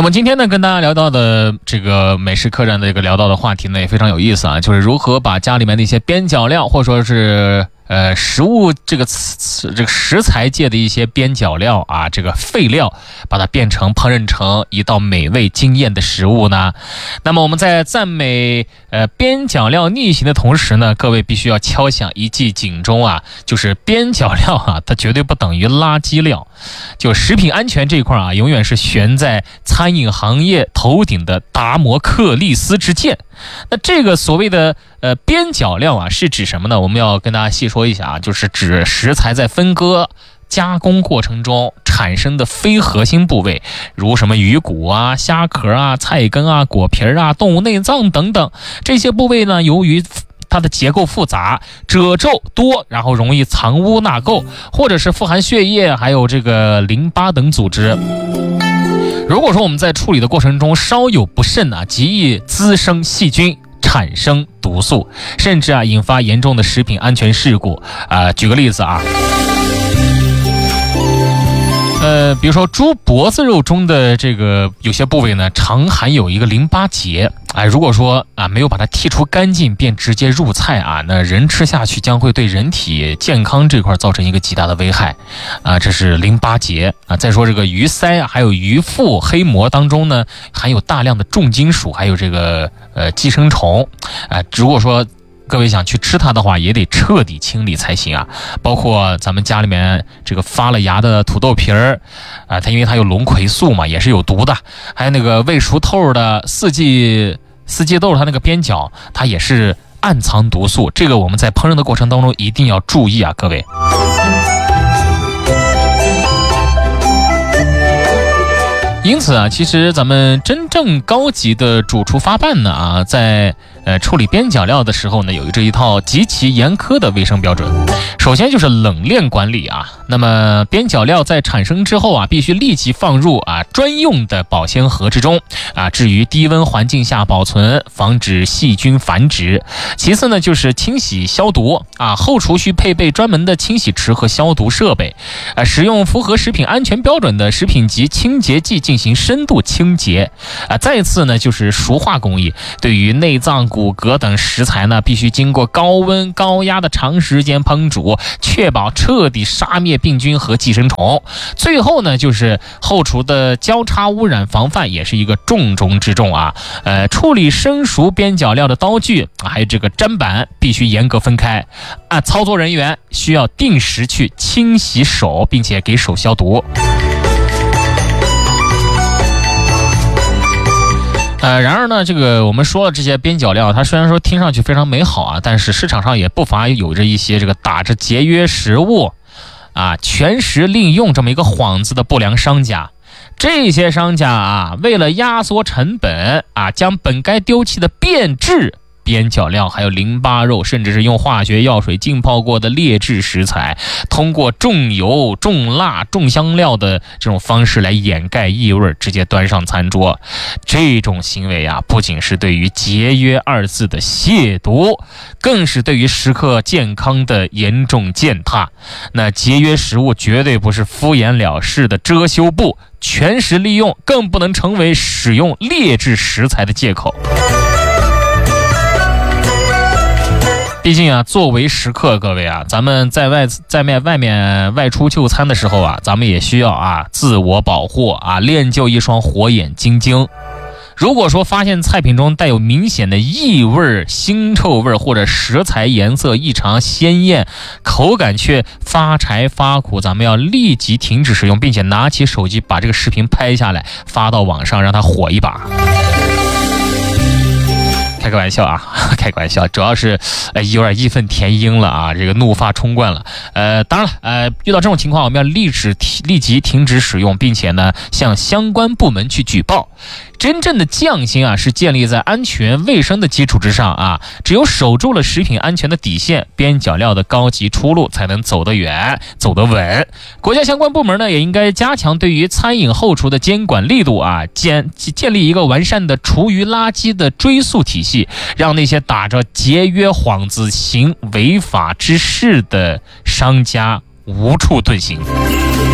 那么今天呢，跟大家聊到的这个美食客栈的这个聊到的话题呢，也非常有意思啊，就是如何把家里面的一些边角料，或者说是食物这个食材界的一些边角料啊，这个废料，把它变成烹饪成一道美味惊艳的食物呢。那么我们在赞美边角料逆行的同时呢，各位必须要敲响一记警钟啊，就是边角料啊，它绝对不等于垃圾料。就食品安全这一块啊，永远是悬在餐饮行业头顶的达摩克利斯之剑。那这个所谓的边角料啊，是指什么呢？我们要跟大家细说一下啊，就是指食材在分割加工过程中产生的非核心部位，如什么鱼骨啊、虾壳啊、菜根啊、果皮啊、动物内脏等等。这些部位呢，由于它的结构复杂，褶皱多，然后容易藏污纳垢，或者是富含血液还有这个淋巴等组织。如果说我们在处理的过程中稍有不慎啊，极易滋生细菌，产生毒素，甚至引发严重的食品安全事故。举个例子啊，比如说猪脖子肉中的这个有些部位呢，常含有一个淋巴结。如果说没有把它剔除干净便直接入菜啊，那人吃下去将会对人体健康这块造成一个极大的危害啊。这是淋巴结啊。再说这个鱼鳃还有鱼腹黑膜当中呢，含有大量的重金属，还有这个寄生虫如果说各位想去吃它的话，也得彻底清理才行啊。包括咱们家里面这个发了芽的土豆皮儿它因为它有龙葵素嘛，也是有毒的。还有那个未熟透的四季豆，它那个边角它也是暗藏毒素，这个我们在烹饪的过程当中一定要注意啊，各位。因此啊，其实咱们真正高级的主厨发办呢在处理边角料的时候呢，有这一套极其严苛的卫生标准。首先就是冷链管理啊，那么边角料在产生之后必须立即放入专用的保鲜盒之中置于低温环境下保存，防止细菌繁殖。其次呢，就是清洗消毒后厨需配备专门的清洗池和消毒设备使用符合食品安全标准的食品级清洁剂进行深度清洁再次呢，就是熟化工艺，对于内脏骨骼等食材呢，必须经过高温高压的长时间烹煮，确保彻底杀灭病菌和寄生虫。最后呢，就是后厨的交叉污染防范也是一个重中之重处理生熟边角料的刀具还有这个砧板必须严格分开操作人员需要定时去清洗手，并且给手消毒。然而呢，这个我们说了这些边角料，它虽然说听上去非常美好但是市场上也不乏有着一些这个打着节约食物全食利用这么一个幌子的不良商家。这些商家为了压缩成本将本该丢弃的变质边角料还有淋巴肉，甚至是用化学药水浸泡过的劣质食材，通过重油重辣重香料的这种方式来掩盖异味，直接端上餐桌。这种行为不仅是对于节约二字的亵渎，更是对于食客健康的严重践踏。那节约食物绝对不是敷衍了事的遮羞布，全食利用更不能成为使用劣质食材的借口。毕竟作为食客，各位咱们在外面外出就餐的时候咱们也需要自我保护练就一双火眼金睛。如果说发现菜品中带有明显的异味、腥臭味，或者食材颜色异常鲜艳，口感却发柴发苦，咱们要立即停止使用，并且拿起手机把这个视频拍下来发到网上，让它火一把。开个玩笑开个玩笑，主要是有点义愤填膺了这个怒发冲冠了。当然了遇到这种情况，我们要立即停止使用，并且呢向相关部门去举报。真正的匠心是建立在安全卫生的基础之上只有守住了食品安全的底线，边角料的高级出路才能走得远走得稳。国家相关部门呢也应该加强对于餐饮后厨的监管力度建立一个完善的厨余垃圾的追溯体系，让那些打着节约幌子行违法之事的商家无处遁形。